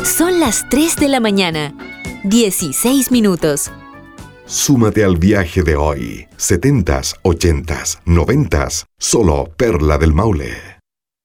Son las 3 de la mañana, 16 minutos. Súmate al viaje de hoy. 70s, 80s, 90s. Solo Perla del Maule.